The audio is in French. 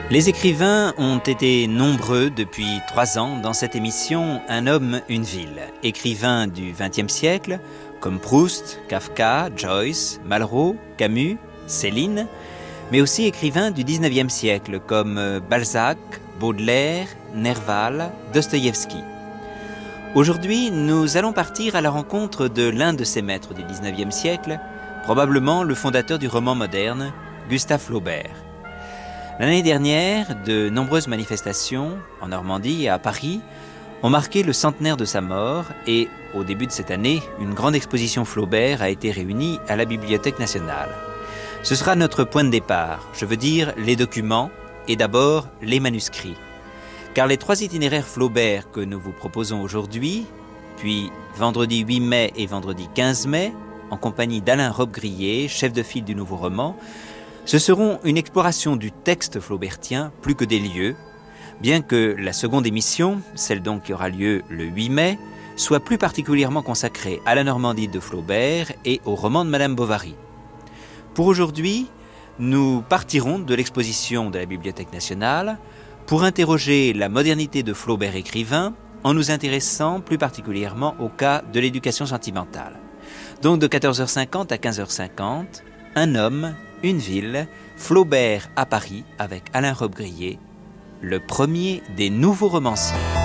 Les écrivains ont été nombreux depuis 3 ans dans cette émission Un homme, une ville. Écrivains du XXe siècle, comme Proust, Kafka, Joyce, Malraux, Camus, Céline, mais aussi écrivains du XIXe siècle, comme Balzac, Baudelaire, Nerval, Dostoïevski. Aujourd'hui, nous allons partir à la rencontre de l'un de ces maîtres du XIXe siècle, probablement le fondateur du roman moderne, Gustave Flaubert. L'année dernière, de nombreuses manifestations en Normandie et à Paris ont marqué le centenaire de sa mort et, au début de cette année, une grande exposition Flaubert a été réunie à la Bibliothèque nationale. Ce sera notre point de départ, je veux dire les documents et d'abord les manuscrits. Car les 3 itinéraires Flaubert que nous vous proposons aujourd'hui, puis vendredi 8 mai et vendredi 15 mai, en compagnie d'Alain Robbe-Grillet, chef de file du nouveau roman, ce seront une exploration du texte flaubertien plus que des lieux, bien que la seconde émission, celle donc qui aura lieu le 8 mai, soit plus particulièrement consacrée à la Normandie de Flaubert et au roman de Madame Bovary. Pour aujourd'hui, nous partirons de l'exposition de la Bibliothèque nationale pour interroger la modernité de Flaubert écrivain en nous intéressant plus particulièrement au cas de l'éducation sentimentale. Donc de 14h50 à 15h50, Un homme, une ville, Flaubert à Paris avec Alain Robbe-Grillet, le premier des nouveaux romanciers.